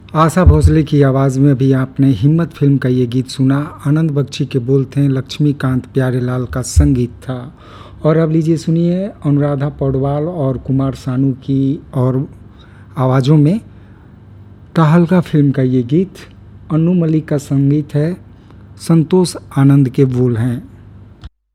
आशा भोसले की आवाज़ में अभी आपने हिम्मत फिल्म का ये गीत सुना। आनंद बख्शी के बोल थे, लक्ष्मीकांत प्यारेलाल का संगीत था। और अब लीजिए सुनिए अनुराधा पौडवाल और कुमार सानू की और आवाज़ों में तहलका फिल्म का ये गीत। अन्नू मलिक का संगीत है, संतोष आनंद के बोल हैं।